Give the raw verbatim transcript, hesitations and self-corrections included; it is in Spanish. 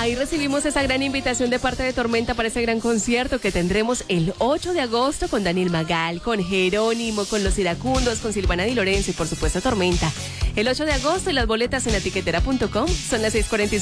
Ahí recibimos esa gran invitación de parte de Tormenta para ese gran concierto que tendremos el ocho de agosto con Daniel Magal, con Jerónimo, con Los Iracundos, con Silvana Di Lorenzo y por supuesto Tormenta. El ocho de agosto y las boletas en etiquetera punto com son las seis cuarenta y cinco.